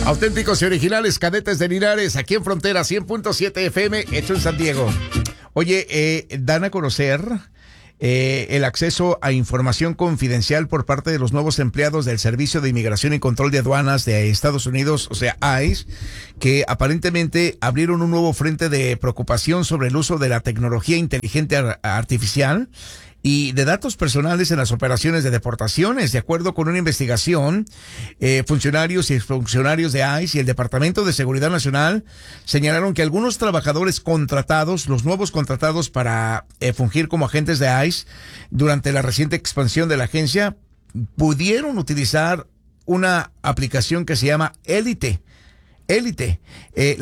Auténticos y originales cadetes de Linares, aquí en Frontera 100.7 FM, hecho en San Diego. Oye, dan a conocer el acceso a información confidencial por parte de los nuevos empleados del Servicio de Inmigración y Control de Aduanas de Estados Unidos, o sea, ICE, que aparentemente abrieron un nuevo frente de preocupación sobre el uso de la tecnología inteligente artificial y de datos personales en las operaciones de deportaciones. De acuerdo con una investigación, funcionarios y exfuncionarios de ICE y el Departamento de Seguridad Nacional señalaron que algunos trabajadores contratados, los nuevos contratados para fungir como agentes de ICE durante la reciente expansión de la agencia, pudieron utilizar una aplicación que se llama Élite.